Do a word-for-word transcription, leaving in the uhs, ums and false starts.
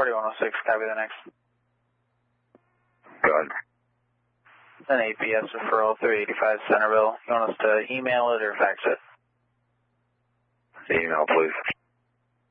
forty-one oh six, copy the next. Go ahead. An A P S referral through eighty-five Centerville. You want us to email it or fax it? Email, please.